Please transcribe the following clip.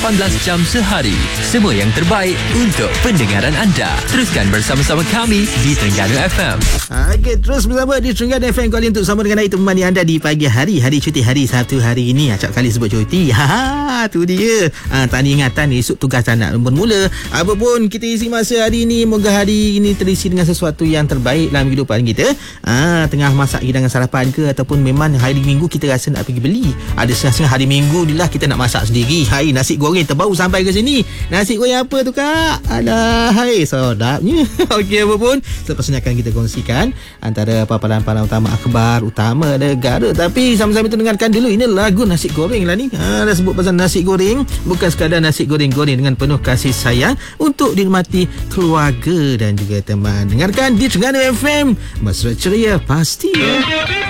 jam sehari. Semua yang terbaik untuk pendengaran anda. Teruskan bersama-sama kami di Terengganu FM. Okey, terus bersama di Terengganu FM kali untuk sama dengan itu temani anda di pagi hari cuti hari Sabtu hari ini. Acap kali sebut cuti. Tu dia. Tanda ingatan esok tugas anak bermula. Apapun kita isi masa hari ini, moga hari ini terisi dengan sesuatu yang terbaik dalam kehidupan kita. Tengah masak hidangan sarapan ke, ataupun memang hari Minggu kita rasa nak pergi beli. Ada setengah hari Minggu ni lah kita nak masak sendiri. Hai, nasi goreng terbaru sampai ke sini. Nasi goreng apa tu kak? Alah, hai, sedapnya. Okey, apa pun selepas ini akan kita kongsikan antara paparan-paparan utama akhbar utama negara. Tapi sama-sama kita dengarkan dulu ini lagu nasi goreng lah ni. Dah sebut pasal nasi goreng, bukan sekadar nasi goreng-goreng, dengan penuh kasih sayang untuk dinikmati keluarga dan juga teman. Dengarkan di Terengganu FM, mesra ceria pasti ya.